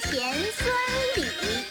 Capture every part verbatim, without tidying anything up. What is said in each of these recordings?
前孙李，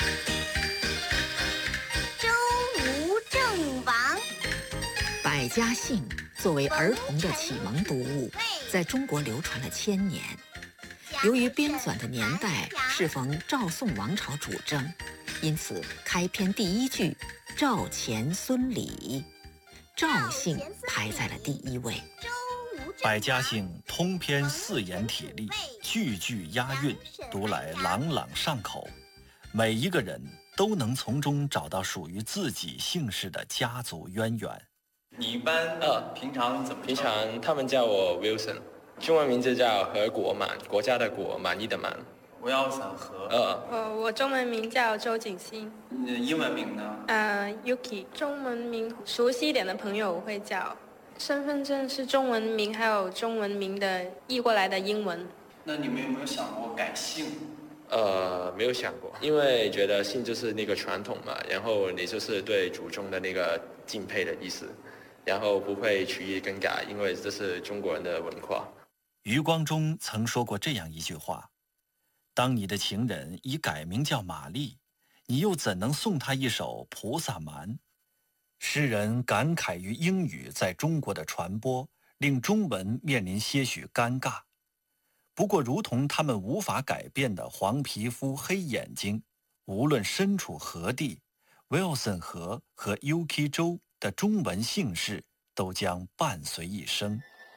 周吴郑王。 百家姓作为儿童的启蒙读物，在中国流传了千年。由于编纂的年代适逢赵宋王朝主政，因此开篇第一句“赵钱孙李”，赵姓排在了第一位。 百家姓通篇四言体例，句句押韵，读来朗朗上口，每一个人都能从中找到属于自己姓氏的家族渊源。 你一般呃平常怎么？ 平常他们叫我 Wilson， 中文名字叫何国满，国家的国，满意的满。 Wilson 何？ 呃， 呃，我中文名叫周景欣。 你的英文名呢？ 呃 ，Yuki。中文名熟悉一点的朋友会叫。身份证是中文名，还有中文名的译过来的英文。 那你们有没有想过改姓？ 呃，没有想过，因为觉得姓就是那个传统嘛，然后你就是对祖宗的那个敬佩的意思，然后不会取意更改，因为这是中国人的文化。 余光中曾说过这样一句话：当你的情人已改名叫玛丽，你又怎能送她一首《菩萨蛮》？诗人感慨于英语在中国的传播，令中文面临些许尴尬。不过，如同他们无法改变的黄皮肤、黑眼睛，无论身处何地 ，Wilson 何和 Yuki 周的中文姓氏都将伴随一生。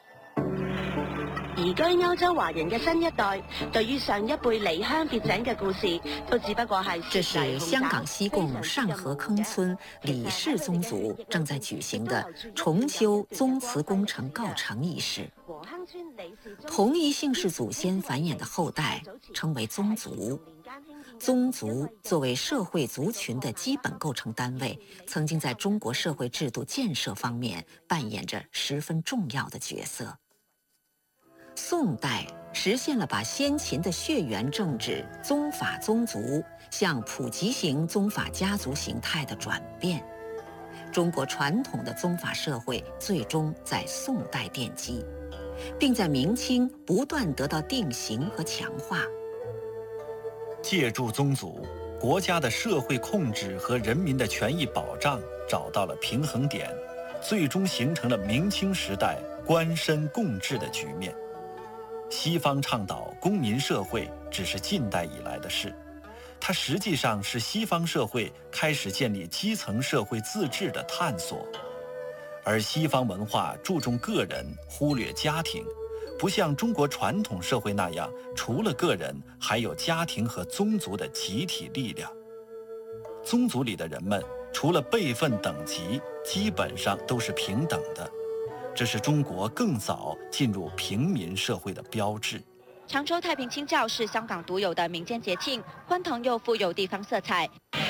移居歐洲華人嘅新一代，對於上一輩離鄉別井嘅故事，都只不過係。 這是香港西貢上河坑村李氏宗族正在舉行的重修宗祠工程告成儀式。同一姓氏祖先繁衍的後代稱為宗族。宗族作為社會族群的基本構成單位，曾經在中國社會制度建設方面扮演着十分重要的角色。宋代实现了把先秦的血缘政治宗法宗族向普及型宗法家族形态的转变，中国传统的宗法社会最终在宋代奠基，并在明清不断得到定型和强化。 借助宗族，国家的社会控制和人民的权益保障找到了平衡点，最终形成了明清时代官绅共治的局面。西方倡导公民社会只是近代以来的事，它实际上是西方社会开始建立基层社会自治的探索。而西方文化注重个人，忽略家庭，不像中国传统社会那样，除了个人，还有家庭和宗族的集体力量。宗族里的人们，除了辈分等级，基本上都是平等的。这是中国更早进入平民社会的标志。 常州太平清醮是香港独有的民间节庆，欢腾又富有地方色彩。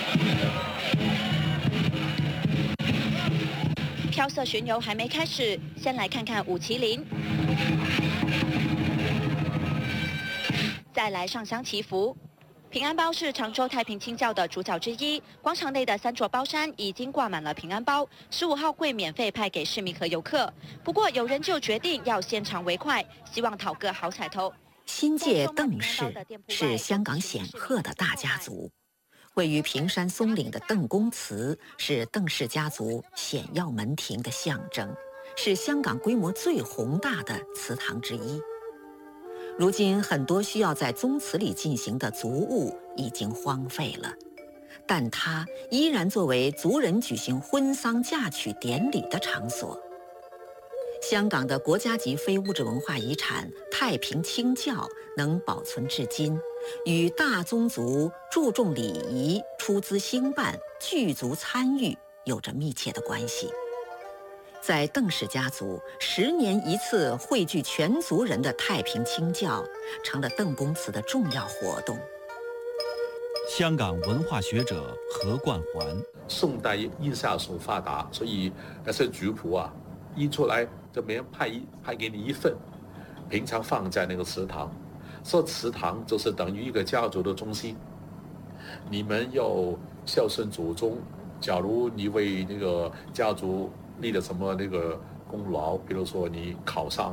飘色巡游还没开始，先来看看舞麒麟，再来上香祈福。平安包是常州太平清醮的主角之一，广场内的三座包山已经挂满了平安包，十五号会免费派给市民和游客。不过有人就决定要先尝为快，希望讨个好彩头。 新界邓氏是香港显赫的大家族，位于平山松岭的邓公祠是邓氏家族显耀门庭的象征，是香港规模最宏大的祠堂之一。如今很多需要在宗祠里进行的族务已经荒废了，但它依然作为族人举行婚丧嫁娶典礼的场所。香港的国家级非物质文化遗产太平清醮能保存至今，与大宗族注重礼仪、出资兴办、聚族参与有着密切的关系。在邓氏家族，十年一次汇聚全族人的太平清醮，成了邓公祠的重要活动。 香港文化学者何冠环： 宋代印刷术发达，所以那些族谱啊，印出来就每人派一派给你一份，平常放在那个祠堂。说祠堂就是等于一个家族的中心。你们要孝顺祖宗，假如你为那个家族立了什么那个功劳，比如说你考上